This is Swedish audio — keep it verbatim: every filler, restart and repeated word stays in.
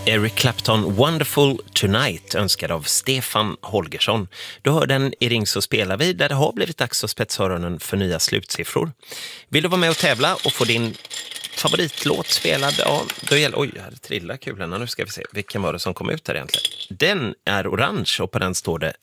Eric Clapton, Wonderful Tonight, önskad av Stefan Holgersson. Du hör den i Ring så spelar vi, där det har blivit dags att spetsa öronen för nya slutsiffror. Vill du vara med och tävla och få din favoritlåt spelad? Ja, då gäller... Oj, jag hade trillat kulorna. Nu ska vi se. Vilken var det som kom ut här egentligen? Den är orange och på den står det